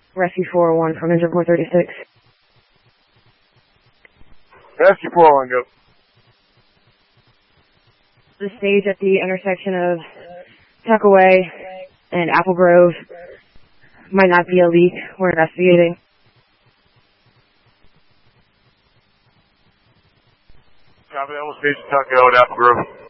Rescue 401 from engine 436. Rescue 401, go. The stage at the intersection of Tuckaway and Apple Grove might not be a leak. We're investigating. Copy that. We'll stage Tuckaway at Apple Grove.